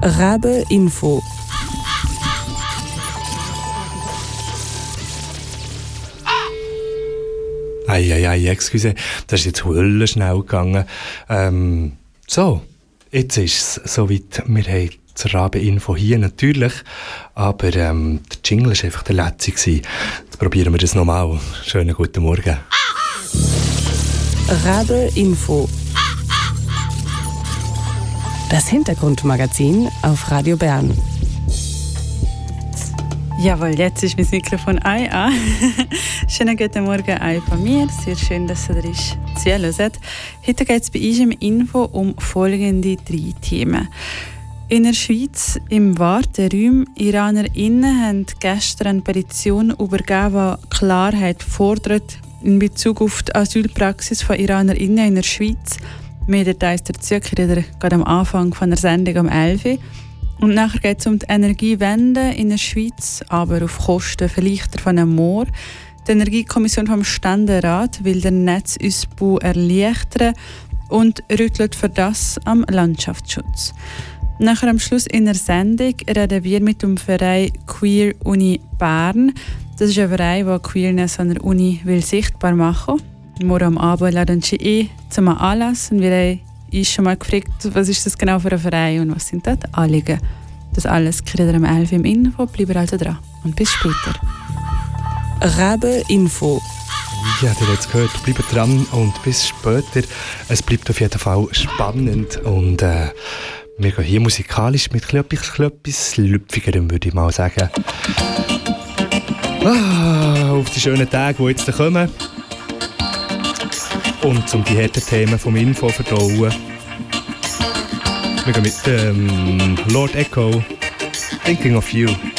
Rabe Info. Excuse, das ist jetzt höllisch schnell gegangen. So, jetzt ist es soweit. Wir haben zur Rabe-Info hier natürlich, aber der Jingle war einfach der letzte. Jetzt probieren wir das nochmal. Schönen guten Morgen. Rabe-Info. Das Hintergrundmagazin auf Radio Bern. Jawohl, jetzt ist mein Mikrofon an. Schönen guten Morgen auch von mir. Sehr schön, dass ihr euch zuhört. Heute geht es bei uns im Info um folgende 3 Themen. In der Schweiz, im Warteraum, IranerInnen haben gestern eine Petition übergeben, die Klarheit fordert in Bezug auf die Asylpraxis von IranerInnen in der Schweiz. Mehr Details dazu kriegt ihr gerade am Anfang von der Sendung um 11 Uhr. Und nachher geht es um die Energiewende in der Schweiz, aber auf Kosten vielleicht von einem Moor. Die Energiekommission vom Ständerat will den Netzausbau erleichtern und rüttelt für das am Landschaftsschutz. Nachher am Schluss in der Sendung reden wir mit dem Verein Queer Uni Bern. Das ist ein Verein, der Queerness an der Uni will sichtbar machen will. Morgen am Abend laden sie zum Anlass und wir haben uns schon mal gefragt, was ist das genau für ein Verein und was sind dort Anliegen. Das alles kriegt ihr am 11 Uhr im Info. Bleibt also dran und bis später. Rabe Info. Ja, ihr habt es gehört, bleibt dran und bis später. Es bleibt auf jeden Fall spannend und wir gehen hier musikalisch mit etwas Lüpfigerem, würde ich mal sagen. Auf die schönen Tage, die jetzt kommen. Und um die harten Themen vom Info zu verdauen. Wir gehen mit Lord Echo, Thinking of You.